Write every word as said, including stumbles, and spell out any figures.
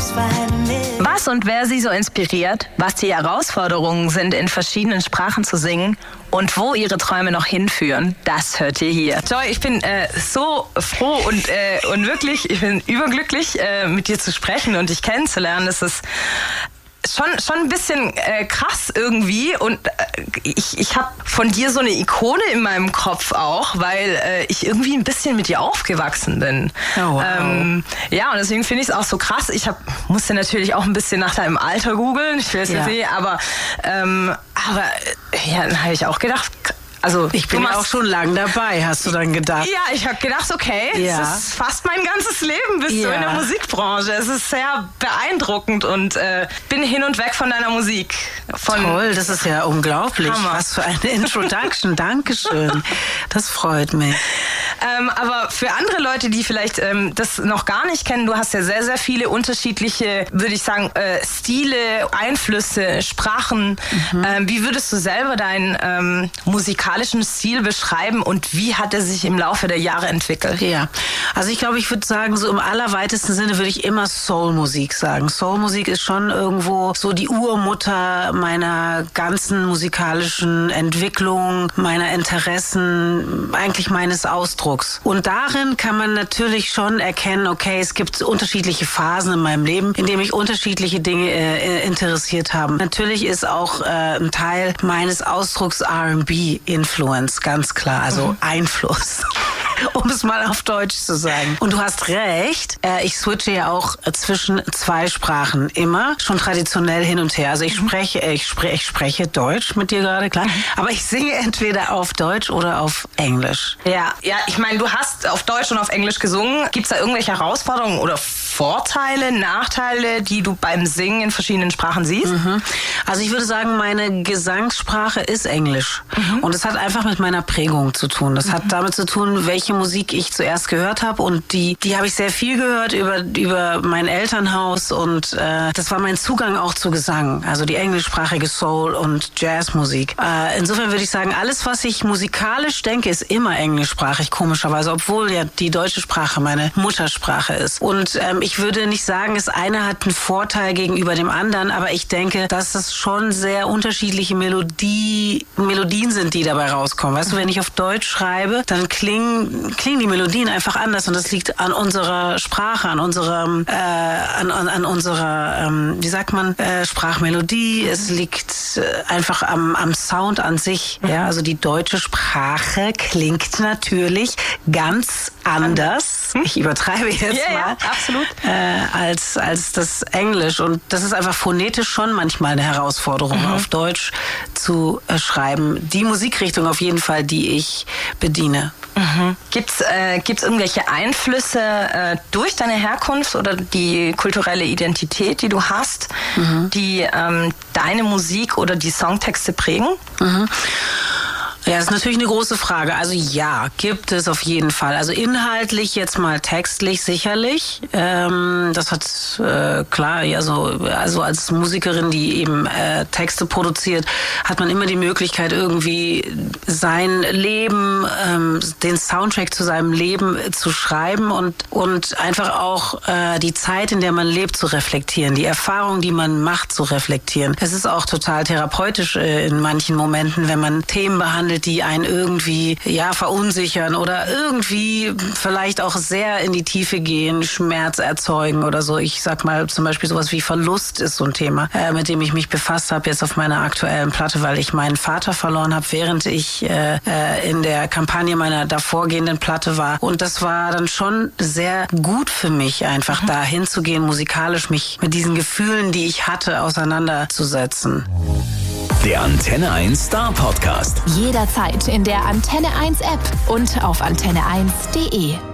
Was und wer sie so inspiriert, was die Herausforderungen sind, in verschiedenen Sprachen zu singen und wo ihre Träume noch hinführen, das hört ihr hier. Joy, ich bin äh, so froh und, äh, und wirklich, ich bin überglücklich, äh, mit dir zu sprechen und dich kennenzulernen. Das ist schon schon ein bisschen äh, krass irgendwie und äh, ich ich habe von dir so eine Ikone in meinem Kopf auch, weil äh, ich irgendwie ein bisschen mit dir aufgewachsen bin. Oh, wow. ähm, ja, und deswegen finde ich es auch so krass. Ich hab, musste natürlich auch ein bisschen nach deinem Alter googeln, ich weiß ja. nicht, aber ähm, aber ja, dann habe ich auch gedacht, also ich bin ja auch schon lang dabei, hast du dann gedacht? Ja, ich habe gedacht, okay, ja. das ist fast mein ganzes Leben bist ja. du in der Musikbranche. Es ist sehr beeindruckend und äh, bin hin und weg von deiner Musik. Von Toll, das ist ja unglaublich. Hammer. Was für eine Introduction, Dankeschön. Das freut mich. Ähm, aber für andere Leute, die vielleicht ähm, das noch gar nicht kennen, du hast ja sehr, sehr viele unterschiedliche, würde ich sagen, äh, Stile, Einflüsse, Sprachen. Mhm. Ähm, wie würdest du selber deinen ähm, musikalischen Stil beschreiben und wie hat er sich im Laufe der Jahre entwickelt? Ja, also ich glaube, ich würde sagen, so im allerweitesten Sinne würde ich immer Soulmusik sagen. Soulmusik ist schon irgendwo so die Urmutter meiner ganzen musikalischen Entwicklung, meiner Interessen, eigentlich meines Ausdrucks. Und darin kann man natürlich schon erkennen, okay, es gibt unterschiedliche Phasen in meinem Leben, in denen mich unterschiedliche Dinge äh, interessiert haben. Natürlich ist auch äh, ein Teil meines Ausdrucks R and B Influence, ganz klar, also mhm. Einfluss. Um es mal auf Deutsch zu sagen. Und du hast recht, äh, ich switche ja auch zwischen zwei Sprachen immer, schon traditionell hin und her. Also ich spreche, ich spreche, ich spreche Deutsch mit dir gerade, klar, aber ich singe entweder auf Deutsch oder auf Englisch. Ja, ja, ich meine, du hast auf Deutsch und auf Englisch gesungen. Gibt es da irgendwelche Herausforderungen oder Vorteile, Nachteile, die du beim Singen in verschiedenen Sprachen siehst? Mhm. Also ich würde sagen, meine Gesangssprache ist Englisch. Mhm. Und es hat einfach mit meiner Prägung zu tun. Das mhm. hat damit zu tun, welche Musik ich zuerst gehört habe. Und die, die habe ich sehr viel gehört über, über mein Elternhaus. Und äh, das war mein Zugang auch zu Gesang. Also die englischsprachige Soul- und Jazzmusik. Äh, insofern würde ich sagen, alles, was ich musikalisch denke, ist immer englischsprachig, komischerweise. Obwohl ja die deutsche Sprache meine Muttersprache ist. Und ähm, ich würde nicht sagen, das eine hat einen Vorteil gegenüber dem anderen, aber ich denke, dass es schon sehr unterschiedliche Melodie, Melodien sind, die dabei rauskommen. Weißt du, wenn ich auf Deutsch schreibe, dann klingen, klingen die Melodien einfach anders und das liegt an unserer Sprache, an unserem, äh, an, an, an unserer, ähm, wie sagt man, äh, Sprachmelodie. Es liegt äh, einfach am, am Sound an sich. Ja, also die deutsche Sprache klingt natürlich ganz anders. Ich übertreibe jetzt ja, mal. Ja, absolut. Äh, als, als das Englisch. Und das ist einfach phonetisch schon manchmal eine Herausforderung, mhm. auf Deutsch zu äh, schreiben. Die Musikrichtung auf jeden Fall, die ich bediene. Mhm. Gibt's äh, gibt's irgendwelche Einflüsse äh, durch deine Herkunft oder die kulturelle Identität, die du hast, mhm. die ähm, deine Musik oder die Songtexte prägen? Mhm. Ja, das ist natürlich eine große Frage. Also ja, gibt es auf jeden Fall. Also inhaltlich, jetzt mal textlich sicherlich. Ähm, das hat, äh, klar, ja, so, also als Musikerin, die eben äh, Texte produziert, hat man immer die Möglichkeit, irgendwie sein Leben, ähm, den Soundtrack zu seinem Leben zu schreiben und, und einfach auch äh, die Zeit, in der man lebt, zu reflektieren, die Erfahrung, die man macht, zu reflektieren. Es ist auch total therapeutisch äh, in manchen Momenten, wenn man Themen behandelt, die einen irgendwie ja verunsichern oder irgendwie vielleicht auch sehr in die Tiefe gehen, Schmerz erzeugen oder so. Ich sag mal zum Beispiel sowas wie Verlust ist so ein Thema, äh, mit dem ich mich befasst habe jetzt auf meiner aktuellen Platte, weil ich meinen Vater verloren habe, während ich äh, äh, in der Kampagne meiner davorgehenden Platte war. Und das war dann schon sehr gut für mich, einfach mhm. da hinzugehen, musikalisch mich mit diesen Gefühlen, die ich hatte, auseinanderzusetzen. Der Antenne eins Star Podcast. Jederzeit in der Antenne eins App und auf antenne eins punkt de.